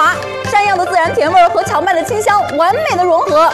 滑，山药的自然甜味和荞麦的清香完美的融合。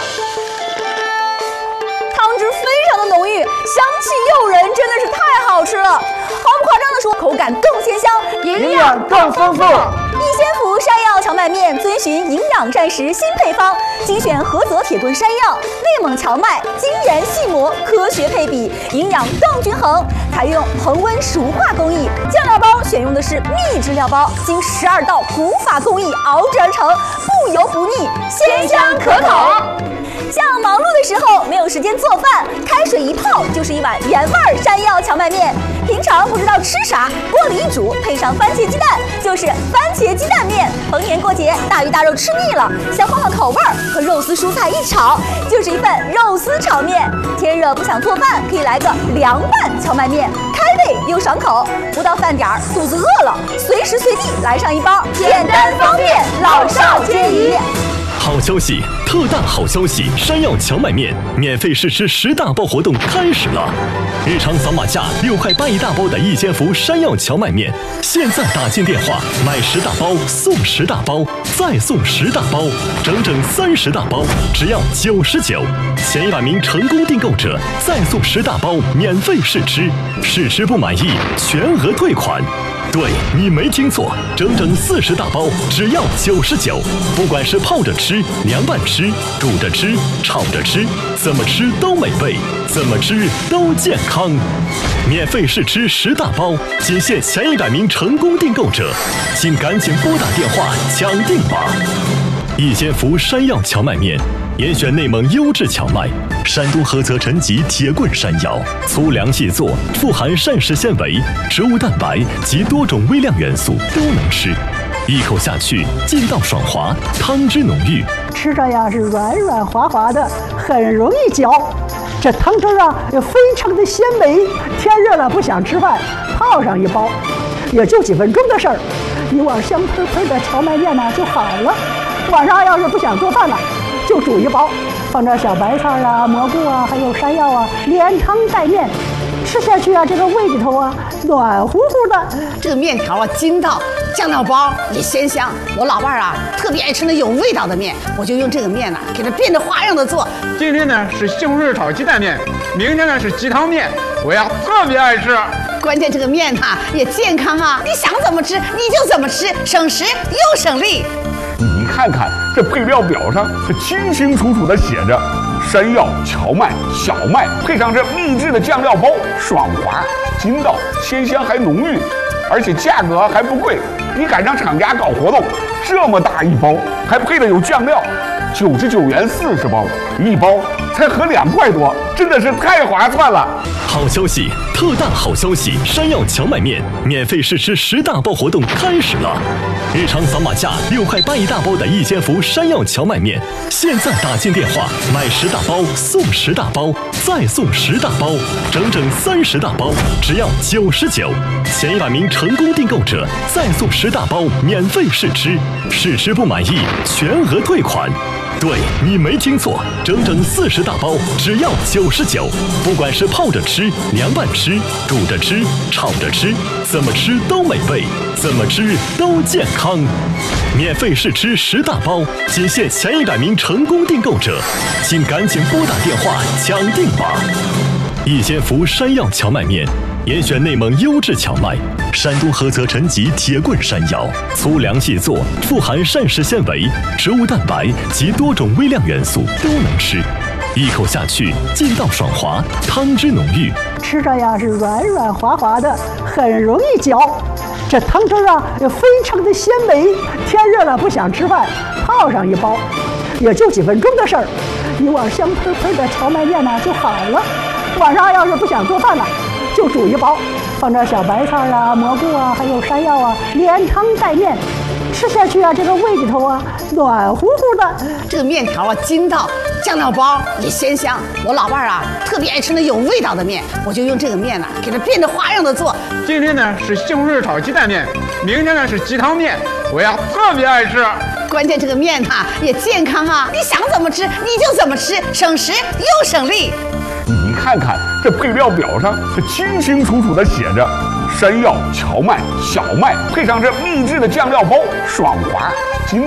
汤汁非常的浓郁，香气诱人，真的是太好吃了。毫不夸张的说，口感更鲜香， 营养更丰富。 逸仙福山药荞麦面遵循营养膳食新配方，精选菏泽铁墩山药、内蒙荞麦，精研细磨，科学配比，营养更均衡。采用恒温熟化工艺，酱料包选用的是秘制料包，经12道古法工艺熬制而成，不油不腻，鲜香可口。像忙碌的时候没有时间做饭，开水一泡就是一碗原味山药荞麦面。平常不知道吃啥，锅里一煮，配上番茄鸡蛋，就是番茄鸡蛋面。逢年过节，大鱼大肉吃腻了，想换换口味儿，和肉丝蔬菜一炒，就是一份肉丝炒面。天热不想做饭，可以来个凉拌荞麦面，开胃又爽口。不到饭点儿，肚子饿了，随时随地来上一包，简单方便，老少皆宜。 好消息，特大好消息！山药荞麦面免费试吃10大包活动开始了！日常扫码价6块8一大包的逸仙福山药荞麦面，现在打进电话买10大包送10大包，再送10大包，整整30大包，只要99。前100名成功订购者再送10大包免费试吃，试吃不满意全额退款。对，你没听错，整整40大包，只要99。不管是泡着吃、凉拌吃、煮着吃、炒着吃，怎么吃都美味，怎么吃都健康。免费试吃10大包，仅限前100名成功订购者，请赶紧拨打电话抢订吧！逸仙福山药荞麦面，严选内蒙优质荞麦，山东菏泽陈集铁棍山药，粗粮细做，富含膳食纤维、植物蛋白及多种微量元素，都能吃。一口下去，劲道爽滑，汤汁浓郁， 吃着呀是软软滑滑的，很容易嚼。这汤汁啊也非常的鲜美。天热了不想吃饭，泡上一包，也就几分钟的事儿，一碗香喷喷的荞麦面呢就好了。晚上要是不想做饭了，就煮一包，放点小白菜啊、蘑菇啊，还有山药啊，连汤带面，吃下去啊，这个胃里头啊暖乎乎的。 这个面条啊筋道，酱料包也鲜香。我老伴儿啊特别爱吃那有味道的面，我就用这个面呢给它变着花样的做。 今天呢是西红柿炒鸡蛋面，明天呢是鸡汤面，我呀特别爱吃。 关键这个面呢也健康啊，你想怎么吃你就怎么吃，省时又省力。 你看看这配料表上，这清清楚楚的写着山药、荞麦、小麦，配上这秘制的酱料包，爽滑、筋道、鲜香还浓郁，而且价格还不贵。你赶上厂家搞活动，这么大一包，还配的有酱料，99元40包，一包才合2块多，真的是太划算了。 好消息，特大好消息！山药荞麦面免费试吃10大包活动开始了！日常扫码价6块8一大包的逸仙福山药荞麦面，现在打进电话买10大包送10大包，再送10大包，整整30大包，只要99。前100名成功订购者再送10大包免费试吃，试吃不满意全额退款。对，你没听错，整整40大包，只要99。不管是泡着吃、凉拌吃、煮着吃、炒着吃，怎么吃都美味，怎么吃都健康。免费试吃10大包，仅限前100名成功订购者，请赶紧拨打电话抢订吧！逸仙福山药荞麦面，严选内蒙优质荞麦，山东菏泽陈集铁棍山药，粗粮细做，富含膳食纤维、植物蛋白及多种微量元素，都能吃。一口下去，劲道爽滑，汤汁浓郁， 吃着呀是软软滑滑的，很容易嚼。这汤汁啊也非常的鲜美。天热了不想吃饭，泡上一包，也就几分钟的事儿，一碗香喷喷的荞麦面呢就好了。晚上要是不想做饭了，就煮一包，放点小白菜啊、蘑菇啊，还有山药啊，连汤带面，吃下去啊，这个胃里头啊暖乎乎的。 这个面条啊筋道，酱料包也鲜香。我老伴儿啊特别爱吃那有味道的面，我就用这个面呢给它变着花样的做。 今天呢是西红柿炒鸡蛋面，明天呢是鸡汤面，我呀特别爱吃。 关键这个面呢也健康啊，你想怎么吃你就怎么吃，省时又省力。 你看看这配料表上，这清清楚楚的写着山药、荞麦、小麦，配上这秘制的酱料包，爽滑、筋